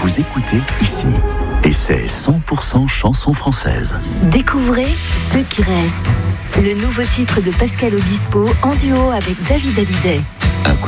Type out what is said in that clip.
vous écoutez ici. Et c'est 100% chansons françaises. Découvrez Ceux qui restent. Le nouveau titre de Pascal Obispo en duo avec David Hallyday.